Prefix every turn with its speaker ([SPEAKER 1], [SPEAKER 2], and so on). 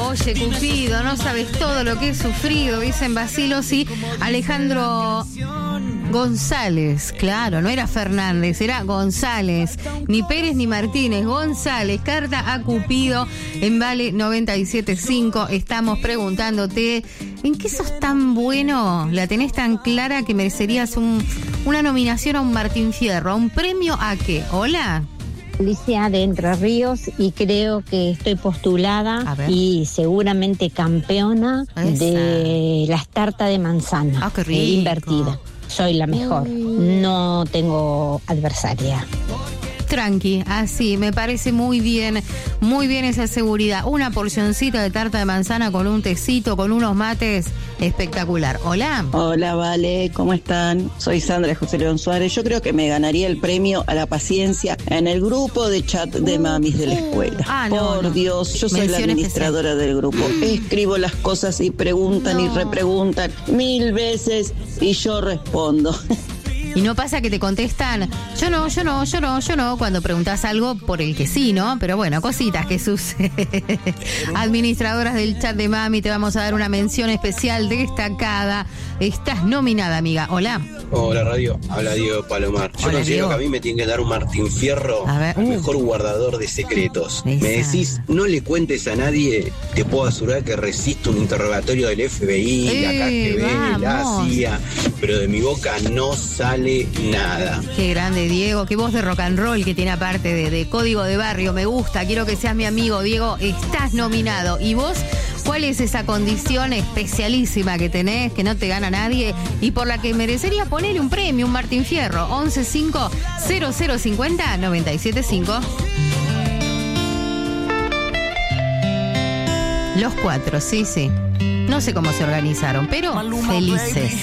[SPEAKER 1] Oye, Cupido, no sabes todo lo que he sufrido, dicen Basilos y Alejandro González. Claro, no era Fernández, era González. Ni Pérez ni Martínez, González. Carta a Cupido en Vale 97.5. Estamos preguntándote, ¿en qué sos tan bueno? ¿La tenés tan clara que merecerías una nominación a un Martín Fierro? ¿A un premio a qué? ¿Hola?
[SPEAKER 2] Alicia de Entre Ríos, y creo que estoy postulada y seguramente campeona de las tartas de manzana.
[SPEAKER 1] Ah, qué rico.
[SPEAKER 2] Invertida. Soy la mejor. No tengo adversaria.
[SPEAKER 1] Tranqui, así, me parece muy bien esa seguridad. Una porcioncita de tarta de manzana con un tecito, con unos mates, espectacular. Hola.
[SPEAKER 3] Hola, Vale, ¿cómo están? Soy Sandra de José León Suárez. Yo creo que me ganaría el premio a la paciencia en el grupo de chat de mamis de la escuela. Por Dios, yo soy la administradora del grupo. Escribo las cosas y preguntan y repreguntan 1000 veces y yo respondo.
[SPEAKER 1] Y no pasa que te contestan, yo no, cuando preguntas algo por el que sí, ¿no? Pero bueno, cositas que suceden. Administradoras del chat de Mami, te vamos a dar una mención especial destacada. Estás nominada, amiga. Hola.
[SPEAKER 4] Hola, radio. Habla Diego Palomar. Yo considero Diego que a mí me tienen que dar un Martín Fierro al mejor guardador de secretos. Me decís, no le cuentes a nadie, te puedo asegurar que resisto un interrogatorio del FBI, la KGB, la CIA, pero de mi boca no sale nada.
[SPEAKER 1] Qué grande, Diego, qué voz de rock and roll que tiene aparte de código de barrio, me gusta, quiero que seas mi amigo, Diego, estás nominado. ¿Y vos, cuál es esa condición especialísima que tenés, que no te gana nadie y por la que merecerías ponerle un premio, un Martín Fierro? 11-5-0050-975. Los 4, sí. No sé cómo se organizaron, pero felices.